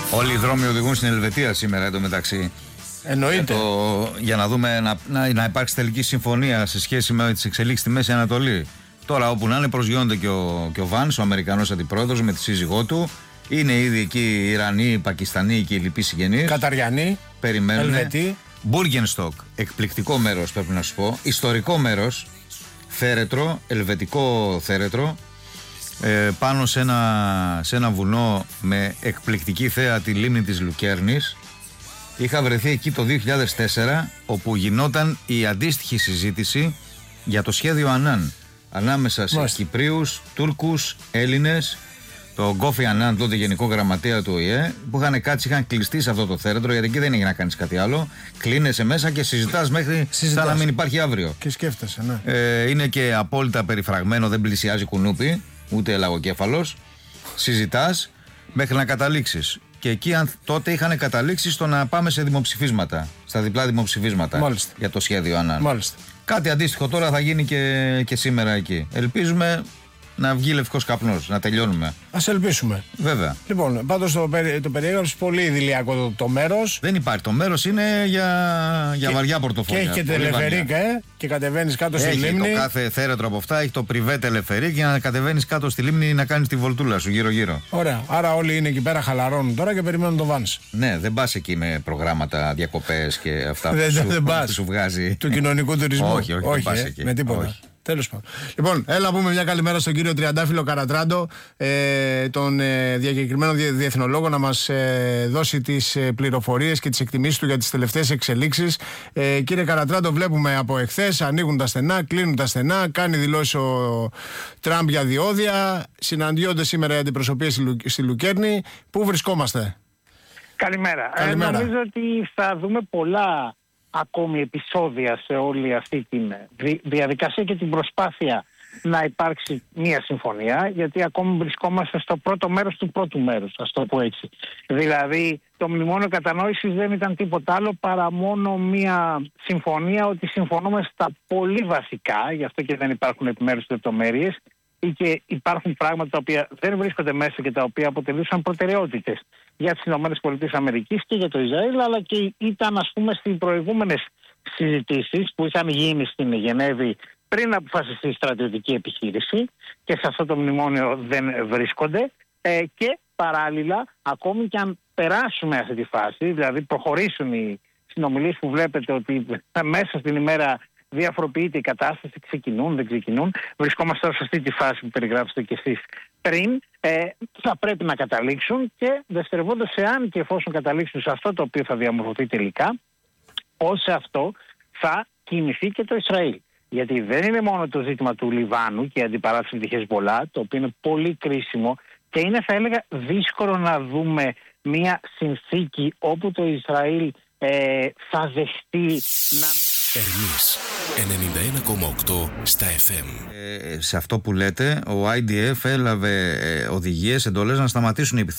Όλοι οι δρόμοι οδηγούν στην Ελβετία σήμερα εντωμεταξύ. Εννοείται. Για να δούμε να υπάρξει τελική συμφωνία σε σχέση με τις εξελίξεις στη Μέση Ανατολή. Τώρα όπου να είναι προσγειώνεται και ο Βάνς, ο Αμερικανός αντιπρόεδρος με τη σύζυγό του. Είναι ήδη εκεί οι Ιρανοί, οι Πακιστανοί και οι λοιποί συγγενείς. Καταριανοί. Περιμένουν. Ελβετοί. Μπούργενστοκ, εκπληκτικό μέρος πρέπει να σου πω. Ιστορικό μέρος. Θέρετρο, ελβετικό θέρετρο. Πάνω σε ένα βουνό με εκπληκτική θέα τη λίμνη της Λουκέρνης. Είχα βρεθεί εκεί το 2004, όπου γινόταν η αντίστοιχη συζήτηση για το σχέδιο Ανάν ανάμεσα σε Κυπρίους, Τούρκους, Έλληνες, τον Κόφι Ανάν, τότε γενικό γραμματέα του ΟΗΕ, που είχαν κλειστεί σε αυτό το θέρετρο, γιατί εκεί δεν έγινε να κάνεις κάτι άλλο. Κλείνεσαι μέσα και συζητάς μέχρι σαν να μην υπάρχει αύριο. Και σκέφτεσαι, ναι. Είναι και απόλυτα περιφραγμένο, δεν πλησιάζει κουνούπι, ούτε λαγοκέφαλος. Συζητάς μέχρι να καταλήξεις. Και εκεί τότε είχαν καταλήξει στο να πάμε σε δημοψηφίσματα, στα διπλά δημοψηφίσματα. Μάλιστα. Για το σχέδιο Ανάν. Μάλιστα. Κάτι αντίστοιχο τώρα θα γίνει και σήμερα εκεί. Ελπίζουμε να βγει λευκός καπνός, να τελειώνουμε. Ας ελπίσουμε. Βέβαια. Λοιπόν, πάντως το περιέγραψες πολύ ιδηλιακό το μέρος. Δεν υπάρχει. Το μέρος είναι για βαριά πορτοφόλια. Και έχει και τελεφερίκ, και κατεβαίνεις κάτω στη λίμνη. Το κάθε θέρετρο από αυτά έχει το πριβέ τελεφερίκ για να κατεβαίνεις κάτω στη λίμνη να κάνεις τη βολτούλα σου γύρω-γύρω. Ωραία. Άρα όλοι είναι εκεί πέρα, χαλαρώνουν τώρα και περιμένουν το Βάνς. Ναι, δεν πας εκεί με προγράμματα, διακοπές και αυτά που σου βγάζει. Του κοινωνικού τουρισμού. Όχι, δεν πας εκεί. Με τίποτα. Όχι. Τέλος πάντων. Λοιπόν, έλα πούμε μια καλημέρα στον κύριο Τριαντάφυλλο Καρατράντο, τον διακεκριμένο διεθνολόγο, να μας δώσει τις πληροφορίες και τις εκτιμήσεις του για τις τελευταίες εξελίξεις. Κύριε Καρατράντο, βλέπουμε από εχθές ανοίγουν τα στενά, κλείνουν τα στενά, κάνει δηλώσεις ο Τραμπ για διόδια, συναντιόνται σήμερα οι αντιπροσωπείες στη Λουκέρνη. Πού βρισκόμαστε? Καλημέρα. Νομίζω ότι θα δούμε πολλά ακόμη επεισόδια σε όλη αυτή τη διαδικασία και την προσπάθεια να υπάρξει μια συμφωνία, γιατί ακόμη βρισκόμαστε στο πρώτο μέρος του πρώτου μέρους, ας το πω έτσι. Δηλαδή το μνημόνιο κατανόησης δεν ήταν τίποτα άλλο παρά μόνο μια συμφωνία ότι συμφωνούμε στα πολύ βασικά, γι' αυτό και δεν υπάρχουν επιμέρους λεπτομέρειες, ή και υπάρχουν πράγματα τα οποία δεν βρίσκονται μέσα και τα οποία αποτελούσαν προτεραιότητες για τις ΗΠΑ και για το Ισραήλ, αλλά και ήταν, ας πούμε, στις προηγούμενες συζητήσεις που είχαν γίνει στην Γενέβη πριν αποφασιστεί η στρατιωτική επιχείρηση, και σε αυτό το μνημόνιο δεν βρίσκονται, και παράλληλα, ακόμη και αν περάσουμε αυτή τη φάση, δηλαδή προχωρήσουν οι συνομιλίες που βλέπετε ότι μέσα στην ημέρα διαφοροποιείται η κατάσταση, ξεκινούν, δεν ξεκινούν. Βρισκόμαστε τώρα σε αυτή τη φάση που περιγράψετε κι εσείς πριν. Θα πρέπει να καταλήξουν, και δευτερευόντως, εάν και εφόσον καταλήξουν σε αυτό το οποίο θα διαμορφωθεί τελικά, ως αυτό θα κινηθεί και το Ισραήλ. Γιατί δεν είναι μόνο το ζήτημα του Λιβάνου και η αντιπαράθεση με τη Χεσμολά, το οποίο είναι πολύ κρίσιμο, και είναι, θα έλεγα, δύσκολο να δούμε μια συνθήκη όπου το Ισραήλ θα δεχτεί να... Ερμής 91,8 στα FM. Σε αυτό που λέτε, ο IDF έλαβε οδηγίες, εντολές να σταματήσουν οι επιθέσεις